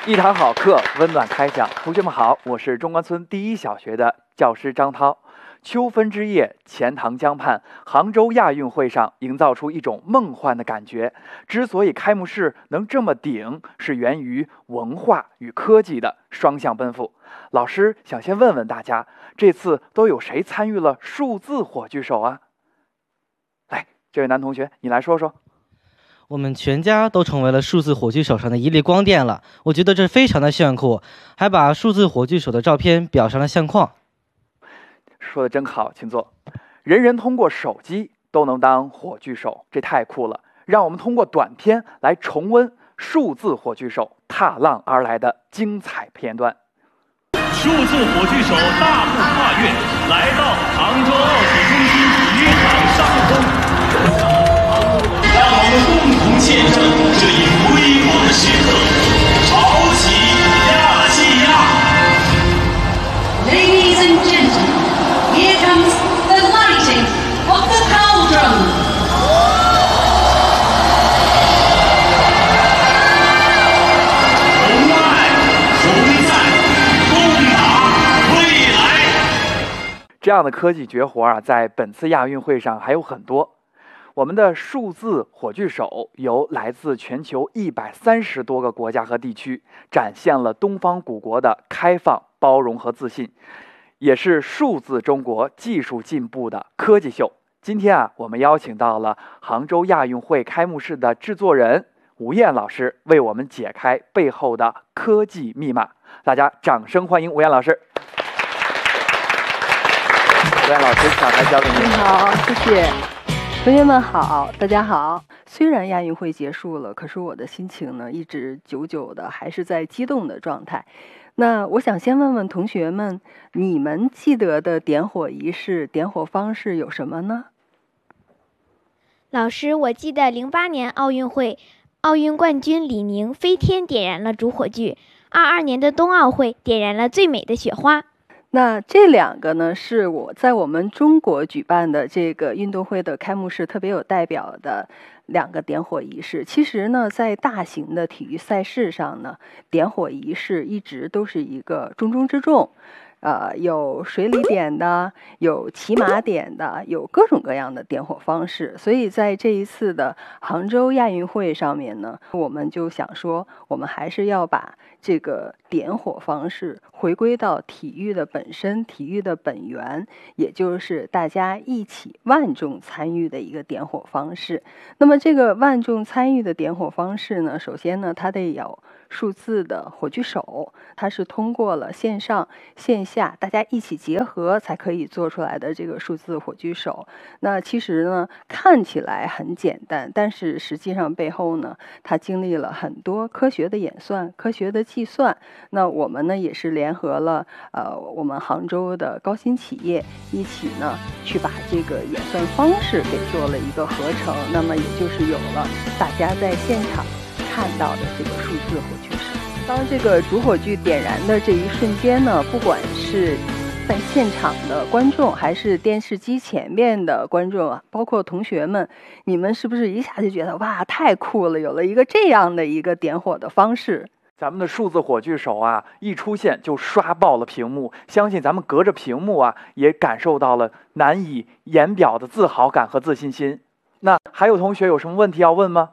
一堂好课，温暖开讲。同学们好，我是中关村第一小学的教师张涛。秋分之夜，钱塘江畔，杭州亚运会上营造出一种梦幻的感觉。之所以开幕式能这么顶，是源于文化与科技的双向奔赴。老师想先问问大家，这次都有谁参与了数字火炬手啊？来，这位男同学，你来说说。 我们全家都成为了数字火炬手上的一粒光电了，我觉得这非常的炫酷，还把数字火炬手的照片裱上了相框。 说的真好，请坐。人人通过手机都能当火炬手，这太酷了！让我们通过短片来重温数字火炬手踏浪而来的精彩片段。 数字火炬手大步跨越，来到杭州奥体中心体育场上空。让我们共同见证这一辉煌的时刻，潮起亚细亚。 Ladies and gentlemen, here comes the lighting of the cauldron. 同爱同赞，共打未来。 这样的科技绝活啊，在本次亚运会上还有很多。我们的数字火炬手由来自全球130多个国家和地区，展现了东方古国的开放、包容和自信，也是数字中国技术进步的科技秀。今天啊，我们邀请到了杭州亚运会开幕式的制作人吴燕老师，为我们解开背后的科技密码。大家掌声欢迎吴燕老师。吴燕老师，上台交给您。 你好，谢谢。同学们好，大家好。虽然亚运会结束了，可是我的心情呢，一直久久的还是在激动的状态。那我想先问问同学们，你们记得的点火仪式、点火方式有什么呢？ 老师，我记得08年奥运会，奥运冠军李宁飞天点燃了主火炬，22年的冬奥会点燃了最美的雪花。 那这两个呢，是我们中国举办的这个运动会的开幕式特别有代表的两个点火仪式。其实呢，在大型的体育赛事上呢，点火仪式一直都是一个重中之重。有水里点的，有骑马点的，有各种各样的点火方式。所以在这一次的杭州亚运会上面呢，我们就想说，我们还是要把这个点火方式回归到体育的本身，体育的本源，也就是大家一起万众参与的一个点火方式。那么这个万众参与的点火方式呢，首先呢，它得有数字的火炬手，它是通过了线上线下大家一起结合才可以做出来的这个数字火炬手。那其实呢，看起来很简单，但是实际上背后呢，它经历了很多科学的演算、科学的计算。那我们呢，也是联合了我们杭州的高新企业一起呢，去把这个演算方式给做了一个合成。那么也就是有了大家在现场看到的这个数字火炬手。当这个主火炬点燃的这一瞬间呢，不管是在现场的观众，还是电视机前面的观众啊，包括同学们，你们是不是一下就觉得哇，太酷了，有了一个这样的一个点火的方式？ 咱们的数字火炬手啊，一出现就刷爆了屏幕，相信咱们隔着屏幕啊，也感受到了难以言表的自豪感和自信心。那还有同学有什么问题要问吗？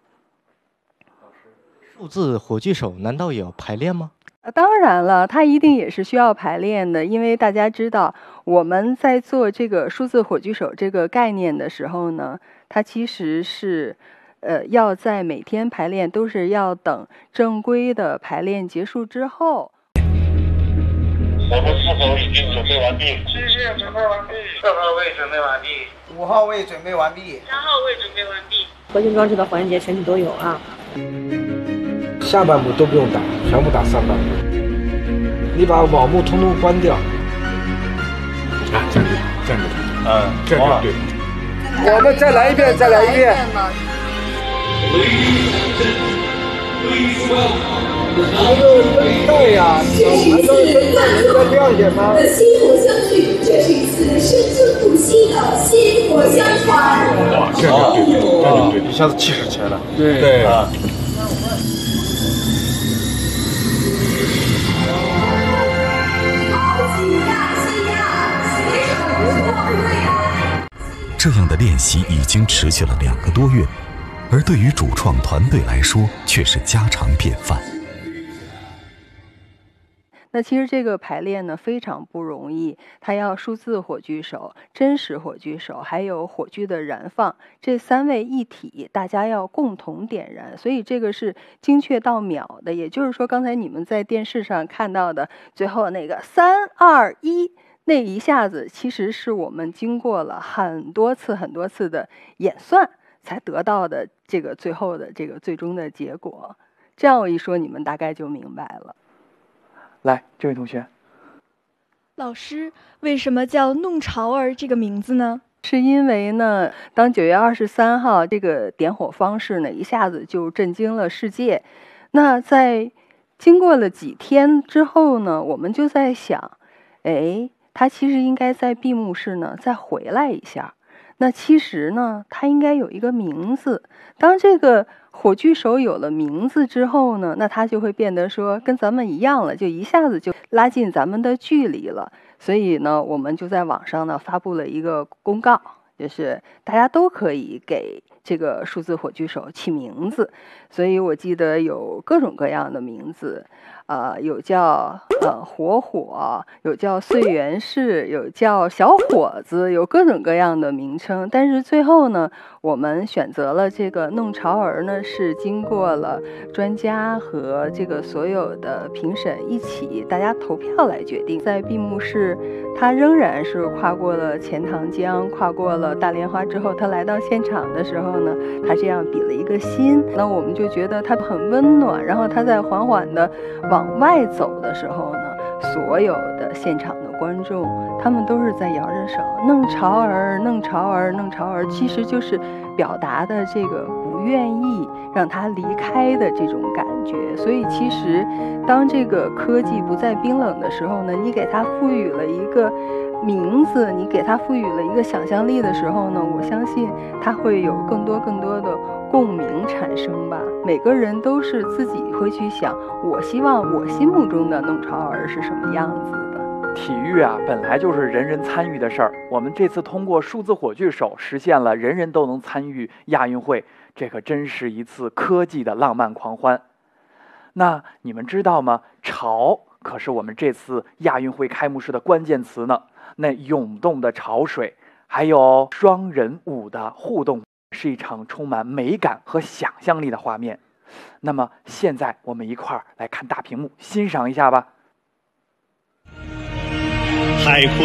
数字火炬手难道也要排练吗？ 当然了，它一定也是需要排练的，因为大家知道我们在做这个数字火炬手这个概念的时候呢，它其实是要在每天排练都是要等正规的排练结束之后。 我们是否已经准备完毕？ 是准备完毕。 4号位准备完毕。 5号位准备完毕。 3号位准备完毕。 核心装置的环节全体都有啊。 下半部都不用打，全部打上半部。你把网幕通通关掉。啊，这样就这样就对。我们再来一遍。还有灯带呀，还有灯带能够亮点吗？ 薪火相续，这是一次生生不息的薪火相传。 哇，这样就对，一下子气势起来了。对啊。 这样的练习已经持续了2个多月，而对于主创团队来说却是家常便饭。 那其实这个排练呢非常不容易，它要数字火炬手、真实火炬手，还有火炬的燃放，这3位一体，大家要共同点燃，所以这个是精确到秒的。也就是说，刚才你们在电视上看到的最后那个3、2、1。那一下子，其实是我们经过了很多次的演算，才得到的这个最后的这个最终的结果。这样我一说，你们大概就明白了。 来，这位同学， 老师，为什么叫弄潮儿这个名字呢？ 是因为呢，当9月23号这个点火方式呢，一下子就震惊了世界。那在经过了几天之后呢，我们就在想，它其实应该在闭幕式呢再回来一下。那其实呢，它应该有一个名字。当这个火炬手有了名字之后呢，那它就会变得说跟咱们一样了，就一下子就拉近咱们的距离了。所以呢，我们就在网上呢发布了一个公告，就是大家都可以给这个数字火炬手起名字。所以我记得有各种各样的名字。有叫火，有叫岁元氏，有叫小伙子，有各种各样的名称。但是最后呢，我们选择了这个弄潮儿呢，是经过了专家和这个所有的评审一起大家投票来决定。在闭幕式，他仍然是跨过了钱塘江，跨过了大莲花之后，他来到现场的时候呢，他这样比了一个心。那我们就觉得他很温暖。然后他在缓缓的往外走的时候呢，所有的现场的观众，他们都是在摇着手，弄潮儿，弄潮儿，弄潮儿，其实就是表达的这个不愿意让他离开的这种感觉。所以其实当这个科技不再冰冷的时候呢，你给它赋予了一个名字，你给它赋予了一个想象力的时候呢，我相信它会有更多的共鸣产生吧。每个人都是自己会去想，我希望我心目中的弄潮儿是什么样子的。 体育啊，本来就是人人参与的事儿。我们这次通过数字火炬手实现了人人都能参与亚运会，这可真是一次科技的浪漫狂欢。那你们知道吗？潮可是我们这次亚运会开幕式的关键词呢。那涌动的潮水，还有双人舞的互动，是一场充满美感和想象力的画面。那么现在我们一块儿来看大屏幕，欣赏一下吧。 海阔